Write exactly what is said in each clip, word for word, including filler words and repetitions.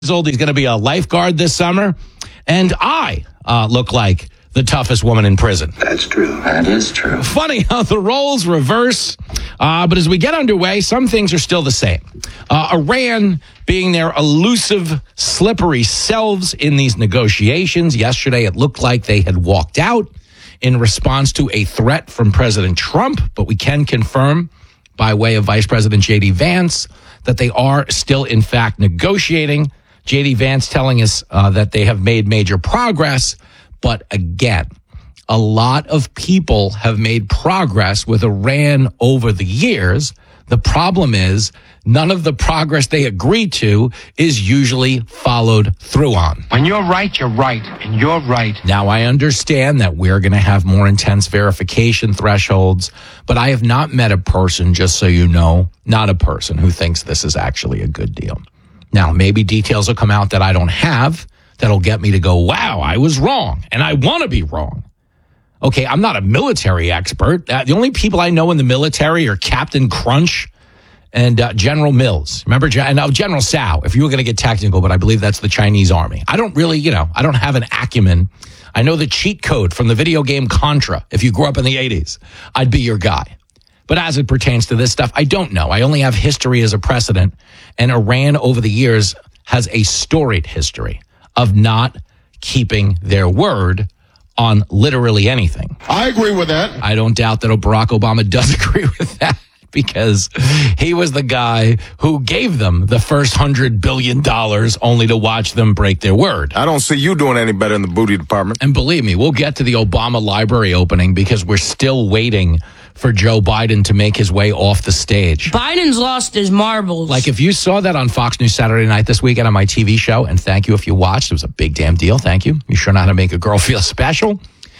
old. He's going to be a lifeguard this summer. And I uh, look like the toughest woman in prison. That's true. That is true. Funny how the roles reverse. Uh, but as we get underway, some things are still the same. Uh, Iran being their elusive, slippery selves in these negotiations. Yesterday, it looked like they had walked out in response to a threat from President Trump. But we can confirm by way of Vice President J D Vance that they are still, in fact, negotiating. J D Vance telling us uh, that they have made major progress. But again, a lot of people have made progress with Iran over the years. The problem is none of the progress they agree to is usually followed through on. When you're right, you're right, and you're right. Now, I understand that we're going to have more intense verification thresholds, but I have not met a person, just so you know, not a person who thinks this is actually a good deal. Now, maybe details will come out that I don't have that'll get me to go, wow, I was wrong, and I want to be wrong. Okay, I'm not a military expert. Uh, the only people I know in the military are Captain Crunch and uh, General Mills. Remember, and now General Tsao, if you were going to get technical, but I believe that's the Chinese army. I don't really, you know, I don't have an acumen. I know the cheat code from the video game Contra. If you grew up in the eighties, I'd be your guy. But as it pertains to this stuff, I don't know. I only have history as a precedent, and Iran over the years has a storied history of not keeping their word on literally anything. I agree with that. I don't doubt that Barack Obama does agree with that because he was the guy who gave them the first hundred billion dollars only to watch them break their word. I don't see you doing any better in the booty department. And believe me, we'll get to the Obama library opening because we're still waiting for Joe Biden to make his way off the stage. Biden's lost his marbles. Like if you saw that on Fox News Saturday night this weekend on my T V show, and thank you if you watched, it was a big damn deal, thank you. You sure know how to make a girl feel special.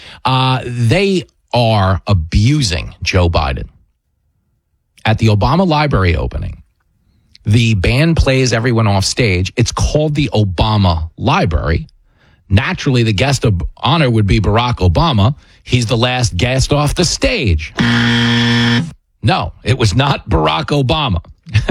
Uh, they are abusing Joe Biden. At the Obama library opening, the band plays everyone off stage. It's called the Obama Library. Naturally, the guest of honor would be Barack Obama. He's the last guest off the stage. No, it was not Barack Obama.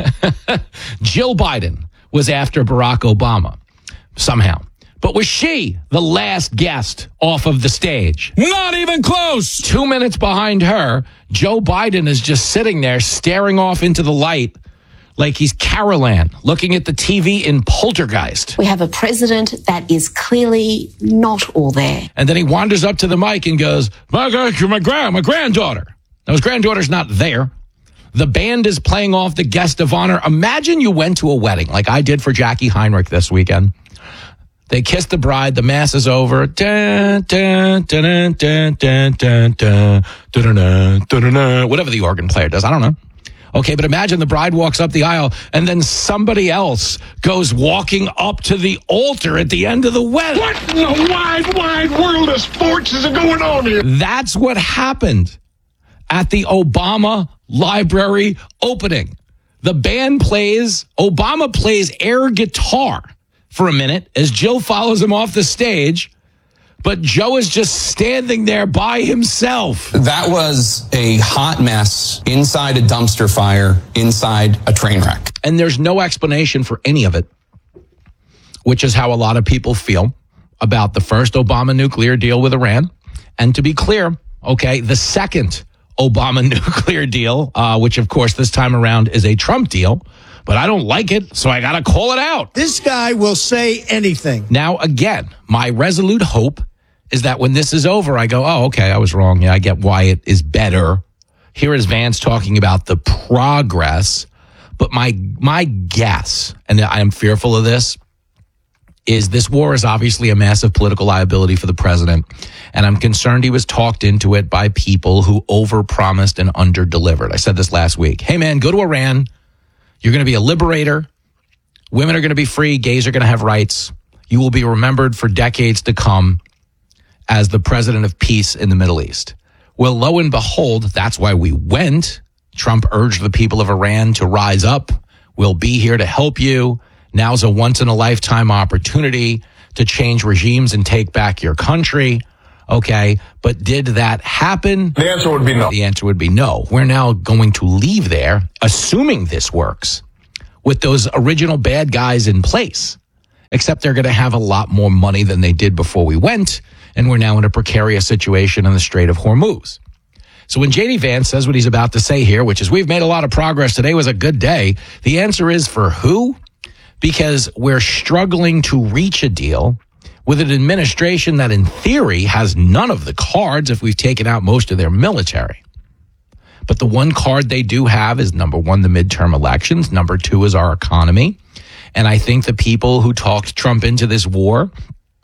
Jill Biden was after Barack Obama somehow. But was she the last guest off of the stage? Not even close. Two minutes behind her, Joe Biden is just sitting there staring off into the light like he's Carol Ann looking at the T V in Poltergeist. We have a president that is clearly not all there. And then he wanders up to the mic and goes, my, my, grand, my granddaughter. Now, his granddaughter's not there. The band is playing off the guest of honor. Imagine you went to a wedding like I did for Jackie Heinrich this weekend. They kiss the bride. The mass is over. Dun, dun, dun, dun, dun, dun, dun, dun, dun, dun, dun, whatever the organ player does. I don't know. Okay, but imagine the bride walks up the aisle and then somebody else goes walking up to the altar at the end of the wedding. What in the wide, wide world of sports is going on here? That's what happened at the Obama library opening. The band plays, Obama plays air guitar for a minute as Jill follows him off the stage. But Joe is just standing there by himself. That was a hot mess inside a dumpster fire, inside a train wreck. And there's no explanation for any of it, which is how a lot of people feel about the first Obama nuclear deal with Iran. And to be clear, okay, the second Obama nuclear deal, uh, which, of course, this time around is a Trump deal. But I don't like it, so I got to call it out. This guy will say anything. Now, again, my resolute hope is that when this is over, I go, oh, okay, I was wrong. Yeah, I get why it is better. Here is Vance talking about the progress. But my my guess, and I am fearful of this, is this war is obviously a massive political liability for the president. And I'm concerned he was talked into it by people who overpromised and underdelivered. I said this last week. Hey, man, go to Iran. You're going to be a liberator. Women are going to be free. Gays are going to have rights. You will be remembered for decades to come as the president of peace in the Middle East. Well, lo and behold, that's why we went. Trump urged the people of Iran to rise up. We'll be here to help you. Now's a once-in-a-lifetime opportunity to change regimes and take back your country. Okay, but did that happen? The answer would be no. The answer would be no. We're now going to leave there, assuming this works, with those original bad guys in place. except they're going to have a lot more money than they did before we went, and we're now in a precarious situation in the Strait of Hormuz. So when J D Vance says what he's about to say here, which is we've made a lot of progress, today was a good day, the answer is for who? Because we're struggling to reach a deal with an administration that in theory has none of the cards if we've taken out most of their military. But the one card they do have is, number one, the midterm elections. Number two is our economy. And I think the people who talked Trump into this war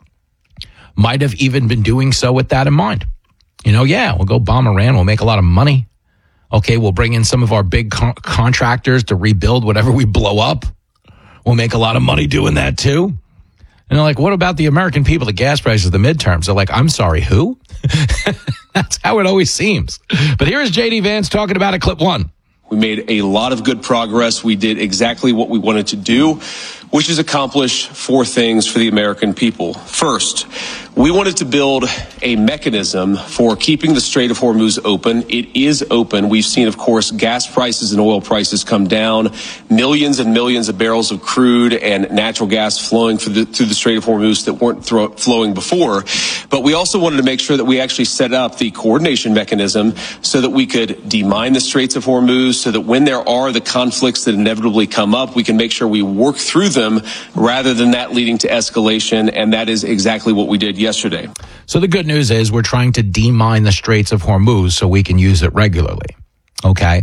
might have even been doing so with that in mind. You know, yeah, we'll go bomb Iran. We'll make a lot of money. Okay, we'll bring in some of our big con- contractors to rebuild whatever we blow up. We'll make a lot of money doing that too. And they're like, what about the American people, the gas prices, the midterms? They're like, I'm sorry, who? That's how it always seems. But here is J D Vance talking about it, clip one. We made a lot of good progress. We did exactly what we wanted to do, which is accomplish four things for the American people. First, we wanted to build a mechanism for keeping the Strait of Hormuz open. It is open. We've seen, of course, gas prices and oil prices come down, millions and millions of barrels of crude and natural gas flowing through the, through the Strait of Hormuz that weren't thro- flowing before. But we also wanted to make sure that we actually set up the coordination mechanism so that we could demine the Straits of Hormuz, so that when there are the conflicts that inevitably come up, we can make sure we work through them rather than that leading to escalation. And that is exactly what we did yesterday. yesterday. So the good news is we're trying to demine the Straits of Hormuz so we can use it regularly. Okay.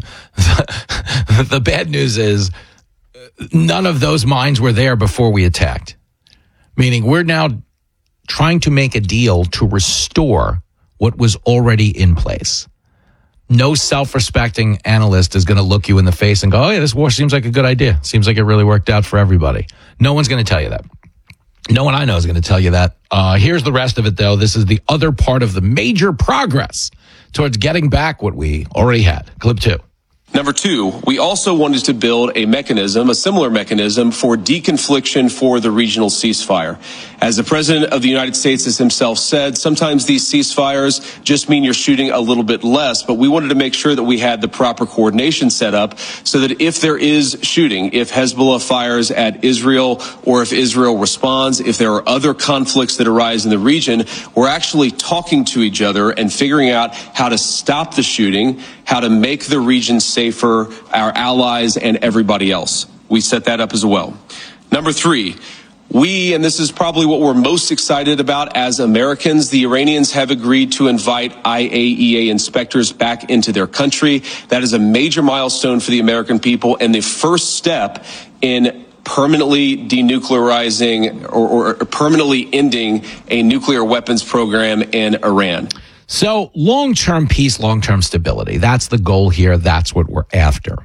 The, the bad news is none of those mines were there before we attacked. Meaning we're now trying to make a deal to restore what was already in place. No self-respecting analyst is going to look you in the face and go, oh yeah, this war seems like a good idea. Seems like it really worked out for everybody. No one's going to tell you that. No one I know is going to tell you that. Uh, here's the rest of it, though. This is the other part of the major progress towards getting back what we already had. Clip two. Number two, we also wanted to build a mechanism, a similar mechanism for deconfliction for the regional ceasefire. As the President of the United States has himself said, sometimes these ceasefires just mean you're shooting a little bit less, but we wanted to make sure that we had the proper coordination set up so that if there is shooting, if Hezbollah fires at Israel or if Israel responds, if there are other conflicts that arise in the region, we're actually talking to each other and figuring out how to stop the shooting, how to make the region safer, our allies and everybody else. We set that up as well. Number three, we, and this is probably what we're most excited about as Americans, the Iranians have agreed to invite I A E A inspectors back into their country. That is a major milestone for the American people and the first step in permanently denuclearizing or, or permanently ending a nuclear weapons program in Iran. So long-term peace, long-term stability. That's the goal here. That's what we're after.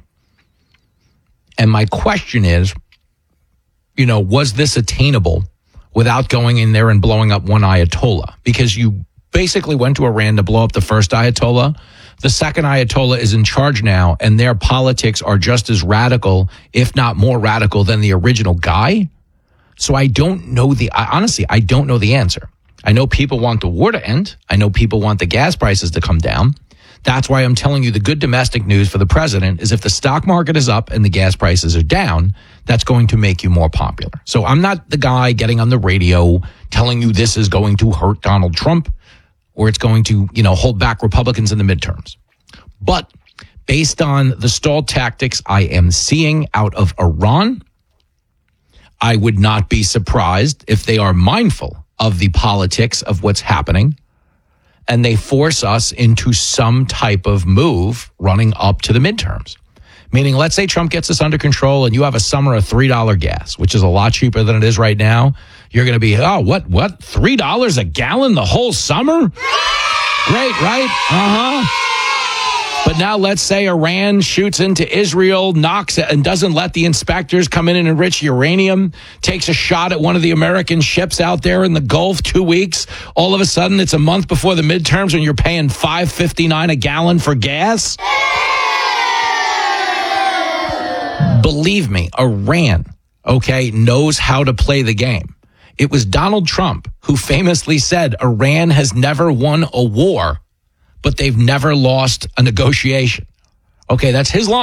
And my question is, you know, was this attainable without going in there and blowing up one Ayatollah? Because you basically went to Iran to blow up the first Ayatollah. The second Ayatollah is in charge now, and their politics are just as radical, if not more radical, than the original guy. So I don't know the, I, honestly, I don't know the answer. I know people want the war to end. I know people want the gas prices to come down. That's why I'm telling you the good domestic news for the president is if the stock market is up and the gas prices are down, that's going to make you more popular. So I'm not the guy getting on the radio telling you this is going to hurt Donald Trump or it's going to, you know, hold back Republicans in the midterms. But based on the stalled tactics I am seeing out of Iran, I would not be surprised if they are mindful of the politics of what's happening, and they force us into some type of move running up to the midterms. Meaning, let's say Trump gets this under control and you have a summer of three dollars gas, which is a lot cheaper than it is right now. You're going to be, oh, what, what, three dollars a gallon the whole summer? Great, right? Uh-huh. But now let's say Iran shoots into Israel, knocks it, and doesn't let the inspectors come in and enrich uranium, takes a shot at one of the American ships out there in the Gulf two weeks. All of a sudden, it's a month before the midterms and you're paying five fifty-nine a gallon for gas. Believe me, Iran, okay, knows how to play the game. It was Donald Trump who famously said Iran has never won a war, but they've never lost a negotiation. Okay, that's his line,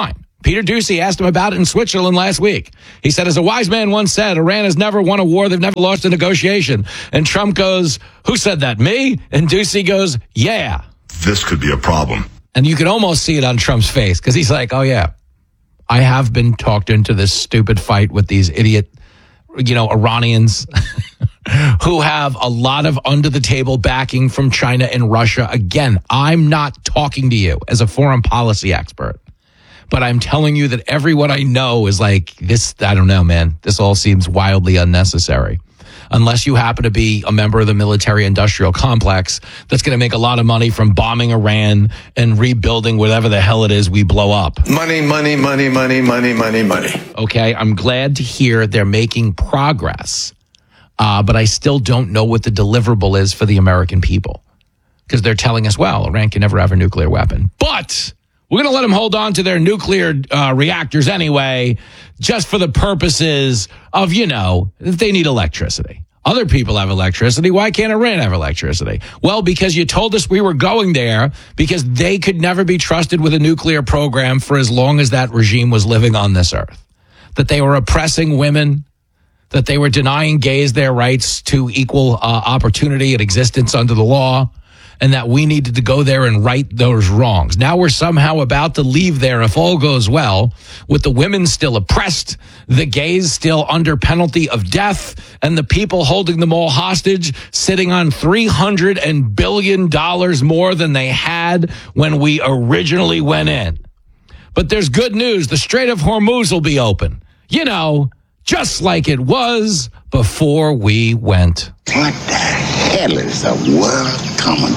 Peter Doocy asked him about it in Switzerland last week. He said, as a wise man once said, Iran has never won a war. They've never lost a negotiation. And Trump goes, who said that, me? And Doocy goes, yeah. This could be a problem. And you can almost see it on Trump's face because he's like, oh, yeah, I have been talked into this stupid fight with these idiot, you know, Iranians who have a lot of under-the-table backing from China and Russia. Again, I'm not talking to you as a foreign policy expert, but I'm telling you that everyone I know is like, this, I don't know, man. This all seems wildly unnecessary. Unless you happen to be a member of the military-industrial complex that's going to make a lot of money from bombing Iran and rebuilding whatever the hell it is we blow up. Money, money, money, money, money, money, money. Okay, I'm glad to hear they're making progress. Uh, but I still don't know what the deliverable is for the American people. Because they're telling us, well, Iran can never have a nuclear weapon. But we're going to let them hold on to their nuclear uh, reactors anyway, just for the purposes of, you know, if they need electricity. Other people have electricity. Why can't Iran have electricity? Well, because you told us we were going there because they could never be trusted with a nuclear program for as long as that regime was living on this earth. That they were oppressing women, that they were denying gays their rights to equal uh, opportunity and existence under the law, and that we needed to go there and right those wrongs. Now we're somehow about to leave there, if all goes well, with the women still oppressed, the gays still under penalty of death, and the people holding them all hostage sitting on three hundred billion dollars more than they had when we originally went in. But there's good news. The Strait of Hormuz will be open. You know, just like it was before we went. What the hell is the world coming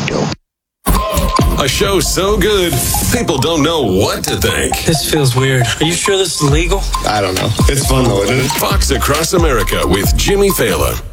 to? A show so good, people don't know what to think. This feels weird. Are you sure this is legal? I don't know. It's fun though, isn't it? Fox Across America with Jimmy Fallon.